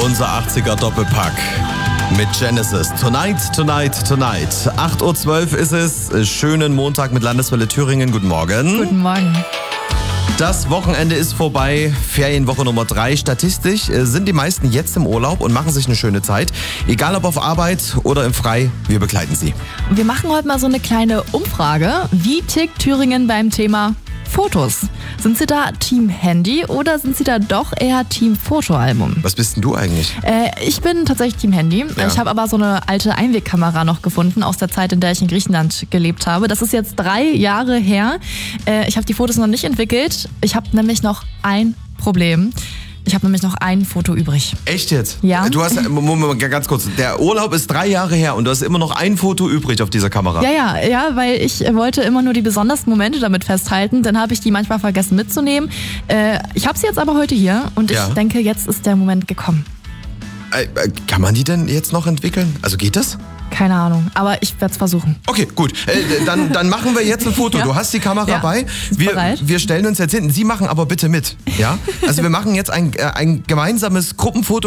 Unser 80er Doppelpack mit Genesis. Tonight, tonight, tonight. 8.12 Uhr ist es. Schönen Montag mit Landeswelle Thüringen. Guten Morgen. Guten Morgen. Das Wochenende ist vorbei. Ferienwoche Nummer 3. Statistisch sind die meisten jetzt im Urlaub und machen sich eine schöne Zeit. Egal ob auf Arbeit oder im Frei, wir begleiten Sie. Wir machen heute mal so eine kleine Umfrage. Wie tickt Thüringen beim Thema Fotos? Sind Sie da Team Handy oder sind Sie da doch eher Team Fotoalbum? Was bist denn du eigentlich? Ich bin tatsächlich Team Handy. Ja. Ich habe aber so eine alte Einwegkamera noch gefunden aus der Zeit, in der ich in Griechenland gelebt habe. Das ist jetzt 3 Jahre her. Ich habe die Fotos noch nicht entwickelt. Ich habe nämlich noch ein Problem. Ich habe nämlich noch ein Foto übrig. Echt jetzt? Ja. Du hast, Moment, ganz kurz, der Urlaub ist 3 Jahre her und du hast immer noch ein Foto übrig auf dieser Kamera. Ja, weil ich wollte immer nur die besondersten Momente damit festhalten. Dann habe ich die manchmal vergessen mitzunehmen. Ich habe sie jetzt aber heute hier und ich denke, jetzt ist der Moment gekommen. Kann man die denn jetzt noch entwickeln? Also geht das? Keine Ahnung, aber ich werde es versuchen. Okay, gut. Dann machen wir jetzt ein Foto. Ja. Du hast die Kamera bei. Wir stellen uns jetzt hinten. Sie machen aber bitte mit. Ja? Also wir machen jetzt ein gemeinsames Gruppenfoto.